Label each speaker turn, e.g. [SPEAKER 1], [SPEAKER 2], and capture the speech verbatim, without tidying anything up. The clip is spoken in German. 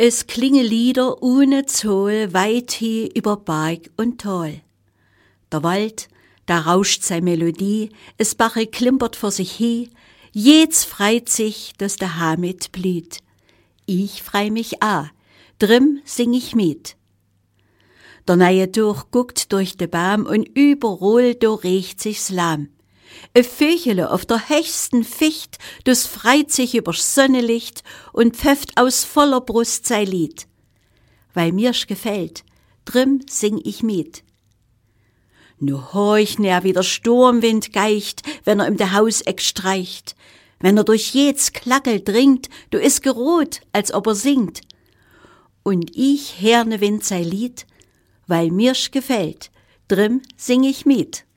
[SPEAKER 1] Es klingen Lieder ohne Zoll weit hin über Berg und Tal. Der Wald, da rauscht sei Melodie, es Bache klimpert vor sich hin, jeds freit sich, dass der Hamid blüht. Ich frei mich a, drin sing ich mit. Der neue Durch guckt durch de Baum und überall do riecht sich's lahm. E Vögele auf der höchsten Ficht, das freit sich übers Sonnenlicht und pfefft aus voller Brust sei Lied. Weil mir's gefällt, drin sing ich mit. Nu horch ner wie der Sturmwind geicht, wenn er im de Hauseck streicht. Wenn er durch jeds Klackel dringt, du is gerot, als ob er singt. Und ich herne Wind sei Lied, weil mir's gefällt, drin sing ich mit.